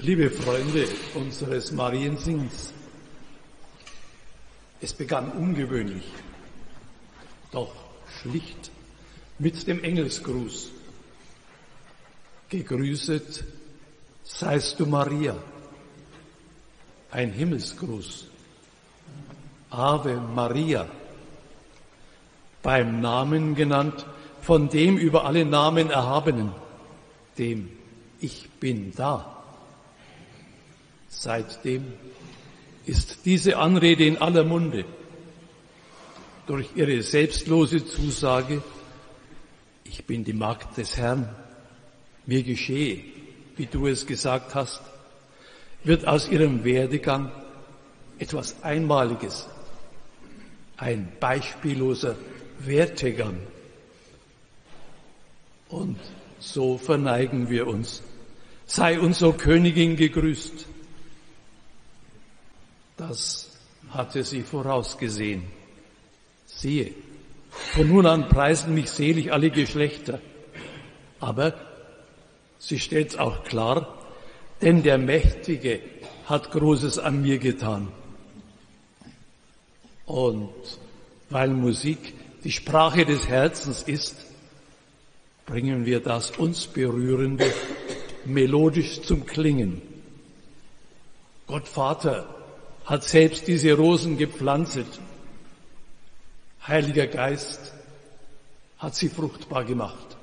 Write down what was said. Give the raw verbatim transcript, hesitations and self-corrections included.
Liebe Freunde unseres Mariensingens, es begann ungewöhnlich, doch schlicht mit dem Engelsgruß. Gegrüßet seist du, Maria, ein Himmelsgruß. Ave Maria, beim Namen genannt, von dem über alle Namen Erhabenen, dem Ich bin da. Seitdem ist diese Anrede in aller Munde. Durch ihre selbstlose Zusage, ich bin die Magd des Herrn, mir geschehe, wie du es gesagt hast, wird aus ihrem Werdegang etwas Einmaliges, ein beispielloser Wertegang. Und so verneigen wir uns. Sei uns, o Königin, gegrüßt. Das hatte sie vorausgesehen. Siehe, von nun an preisen mich selig alle Geschlechter. Aber sie stellt's auch klar, denn der Mächtige hat Großes an mir getan. Und weil Musik die Sprache des Herzens ist, bringen wir das uns Berührende melodisch zum Klingen. Gott Vater hat selbst diese Rosen gepflanzt. Heiliger Geist hat sie fruchtbar gemacht.